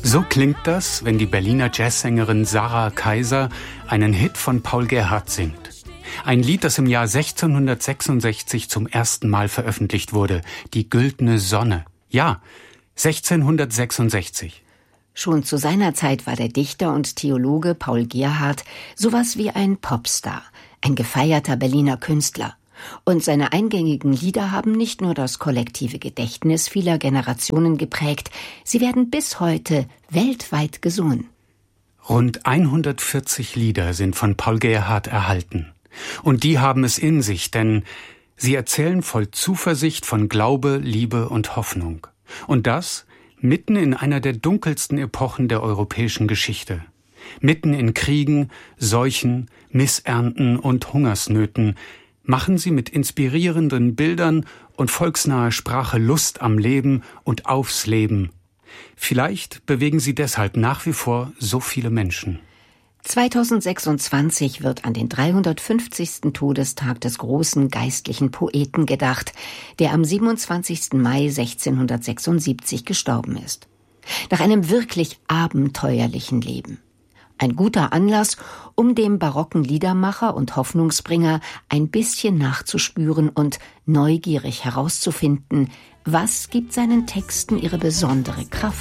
So klingt das, wenn die Berliner Jazzsängerin Sarah Kaiser einen Hit von Paul Gerhardt singt. Ein Lied, das im Jahr 1666 zum ersten Mal veröffentlicht wurde, Die Güldene Sonne. Ja, 1666. Schon zu seiner Zeit war der Dichter und Theologe Paul Gerhardt sowas wie ein Popstar, ein gefeierter Berliner Künstler. Und seine eingängigen Lieder haben nicht nur das kollektive Gedächtnis vieler Generationen geprägt, sie werden bis heute weltweit gesungen. Rund 140 Lieder sind von Paul Gerhardt erhalten. Und die haben es in sich, denn sie erzählen voll Zuversicht von Glaube, Liebe und Hoffnung. Und das mitten in einer der dunkelsten Epochen der europäischen Geschichte. Mitten in Kriegen, Seuchen, Missernten und Hungersnöten machen sie mit inspirierenden Bildern und volksnaher Sprache Lust am Leben und aufs Leben. Vielleicht bewegen sie deshalb nach wie vor so viele Menschen. 2026 wird an den 350. Todestag des großen geistlichen Poeten gedacht, der am 27. Mai 1676 gestorben ist. Nach einem wirklich abenteuerlichen Leben. Ein guter Anlass, um dem barocken Liedermacher und Hoffnungsbringer ein bisschen nachzuspüren und neugierig herauszufinden, was gibt seinen Texten ihre besondere Kraft.